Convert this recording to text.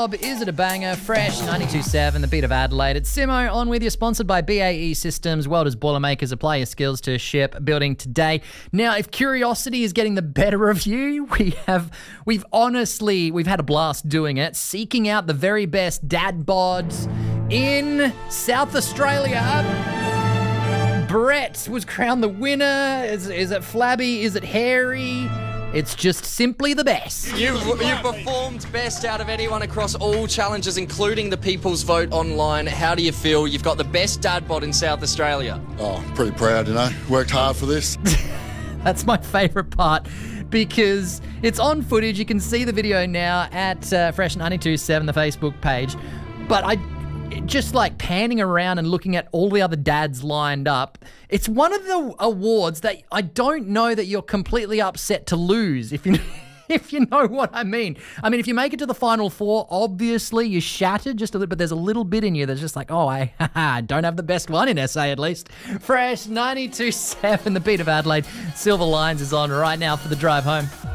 Bob, Is It a Banger? Fresh 92.7, the beat of Adelaide. It's Simo on with you, sponsored by BAE Systems. Welders, Boilermakers, apply your skills to ship building today. Now, if curiosity is getting the better of you, we've had a blast doing it, seeking out the very best dad bods in South Australia. Brett was crowned the winner. Is it Flabby? Is it Hairy? It's just simply the best. You've performed best out of anyone across all challenges, including the People's Vote online. How do you feel? You've got the best dad bod in South Australia. Oh, pretty proud, Worked hard for this. That's my favourite part because it's on footage. You can see the video now at Fresh 92.7, the Facebook page. But just like panning around and looking at all the other dads lined up, it's one of the awards that I don't know that you're completely upset to lose, if you know what I mean. I mean, if you make it to the final four, obviously you're shattered just a little, but there's a little bit in you that's just like, oh, I don't have the best one in SA at least. Fresh 92.7, the beat of Adelaide. Silver Lines is on right now for the drive home.